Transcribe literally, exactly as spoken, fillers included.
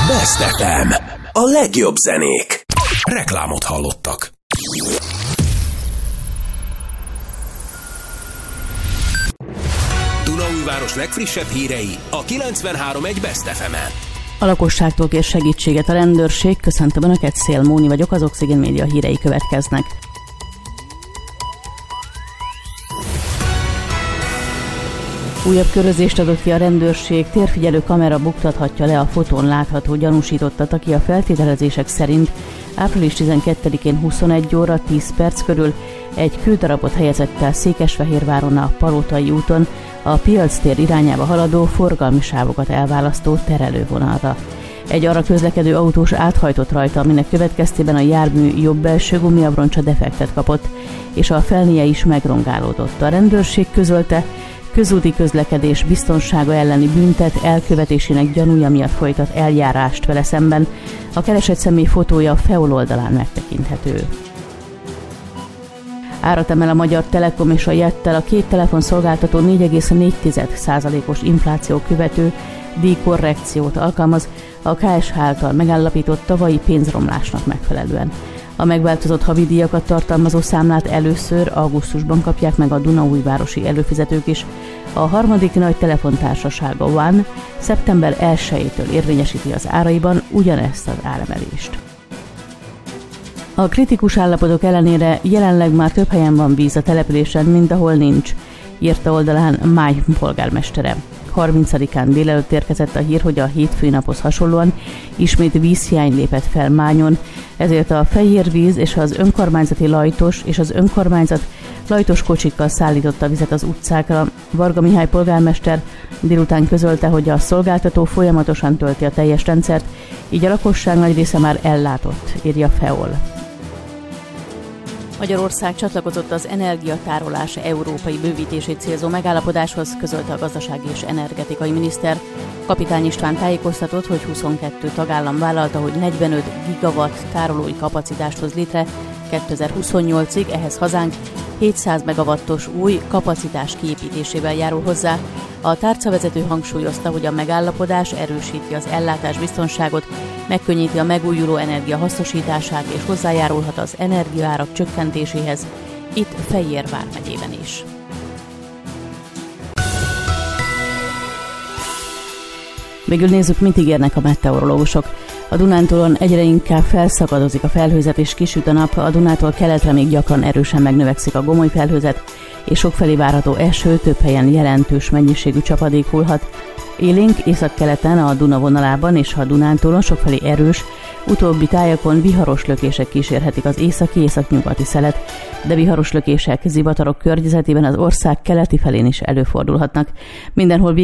Best ef em. A legjobb zenék. Reklámot hallottak. Dunaújváros legfrissebb hírei a kilencvenhárom egész egy Best ef emen. A lakosságtól kér segítséget a rendőrség. Köszöntöm Önöket, Szél Móni vagyok, az Oxygen Média hírei következnek. Újabb körözést adott ki a rendőrség, térfigyelő kamera buktathatja le a fotón látható gyanúsítottat, aki a feltételezések szerint április tizenkettedikén huszonegy óra tíz perc körül egy kődarabot helyezett el Székesfehérváron a Palotai úton a Piac tér irányába haladó forgalmi sávokat elválasztó terelővonalra. Egy arra közlekedő autós áthajtott rajta, aminek következtében a jármű jobb belső gumiabroncsa defektet kapott, és a felnie is megrongálódott. A rendőrség közölte, közúti közlekedés biztonsága elleni büntet elkövetésének gyanúja miatt folytat eljárást vele szemben. A keresett személy fotója a Feol oldalán megtekinthető. Árat emel a Magyar Telekom és a Jettel, a két telefonszolgáltató négy egész négy százalékos infláció követő díjkorrekciót alkalmaz a ká es há által megállapított tavalyi pénzromlásnak megfelelően. A megváltozott havidíjakat tartalmazó számlát először augusztusban kapják meg a dunaújvárosi előfizetők is. A harmadik nagy telefontársaság, a One, szeptember elsejétől érvényesíti az áraiban ugyanezt az áremelést. A kritikus állapotok ellenére jelenleg már több helyen van víz a településen, mint ahol nincs, írta oldalán Máj polgármestere. harmincadikán délelőtt érkezett a hír, hogy a hétfői naphoz hasonlóan ismét vízhiány lépett fel Mányon, ezért a Fehérvíz és az önkormányzati lajtos és az önkormányzat lajtos kocsikkal szállította vizet az utcákra. Varga Mihály polgármester délután közölte, hogy a szolgáltató folyamatosan tölti a teljes rendszert, így a lakosság nagy része már ellátott, írja Feol. Magyarország csatlakozott az energiatárolás európai bővítését célzó megállapodáshoz, közölte a gazdasági és energetikai miniszter. Kapitány István tájékoztatott, hogy huszonkettő tagállam vállalta, hogy negyvenöt gigawatt tárolói kapacitást hoz létre kétezer-huszonnyolcig, ehhez hazánk hétszáz megawattos új kapacitás kiépítésével járul hozzá. A tárcavezető hangsúlyozta, hogy a megállapodás erősíti az ellátásbiztonságot, megkönnyíti a megújuló energia hasznosítását és hozzájárulhat az energiaárak csökkentéséhez, itt Fejér vármegyében is. Végül nézzük, mit ígérnek a meteorológusok. A Dunántúlon egyre inkább felszakadozik a felhőzet és kisüt a nap, a Dunától keletre még gyakran erősen megnövekszik a gomoly felhőzet, és sokfelé várható eső, több helyen jelentős mennyiségű csapadék hullhat. Élénk északkeleten a Duna vonalában és a Dunántúlon sokfelé erős, utóbbi tájakon viharos lökések kísérhetik az északi-északnyugati szelet, de viharos lökések zivatarok környezetében az ország keleti felén is előfordulhatnak. Mindenhol